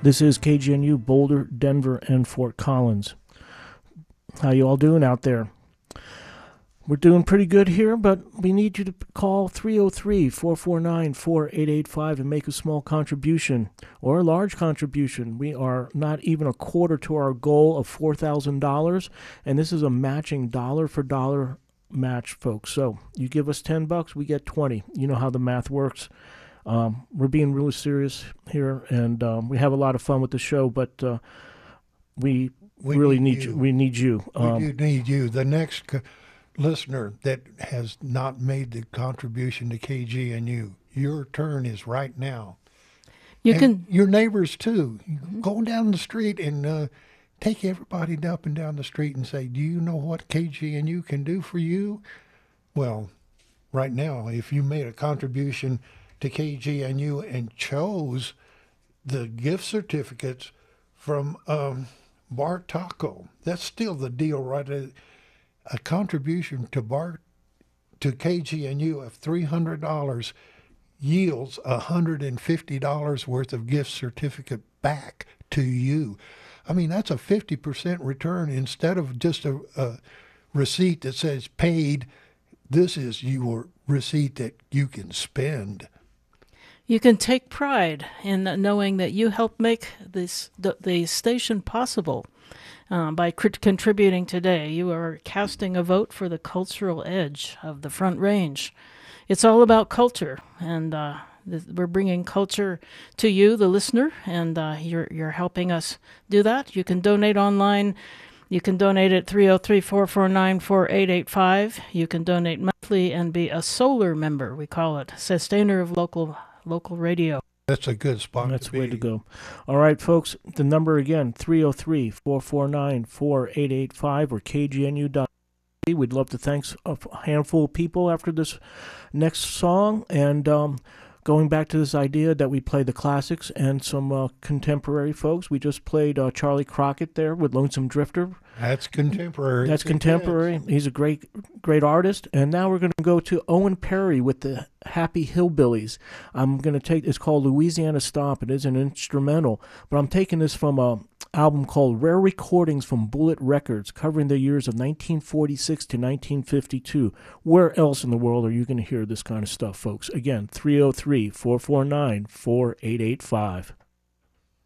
This is KGNU, Boulder, Denver, and Fort Collins. How you all doing out there? We're doing pretty good here, but we need you to call 303-449-4885 and make a small contribution or a large contribution. We are not even a quarter to our goal of $4,000, and this is a matching dollar-for-dollar match, folks. So you give us $10, we get 20. You know how the math works. We're being really serious here, and we have a lot of fun with the show, but we really need you. We need you. We do need you. The next listener that has not made the contribution to KGNU, your turn is right now. Your neighbors too. Go down the street and take everybody up and down the street and say, do you know what KGNU can do for you? Well, right now, if you made a contribution to KGNU and chose the gift certificates from Bar Taco, that's still the deal, right? A contribution to KGNU of $300 yields $150 worth of gift certificate back to you. I mean, that's a 50% return instead of just a receipt that says paid. This is your receipt that you can spend. You can take pride in knowing that you helped make the station possible. By contributing today, you are casting a vote for the cultural edge of the Front Range. It's all about culture, and we're bringing culture to you, the listener, and you're helping us do that. You can donate online. You can donate at 303-449-4885. You can donate monthly and be a solar member, we call it, sustainer of local radio. That's a good spot. That's the way to go. All right, folks, the number again, 303-449-4885 or KGNU.com. We'd love to thank a handful of people after this next song. And going back to this idea that we play the classics and some contemporary folks. We just played Charlie Crockett there with Lonesome Drifter. That's contemporary. That's contemporary. He's a great artist. And now we're going to go to Owen Perry with the Happy Hillbillies. I'm going to take, it's called Louisiana Stomp. It is an instrumental, but I'm taking this from a album called Rare Recordings from Bullet Records, covering the years of 1946 to 1952. Where else in the world are you going to hear this kind of stuff, folks? Again, 303-449-4885.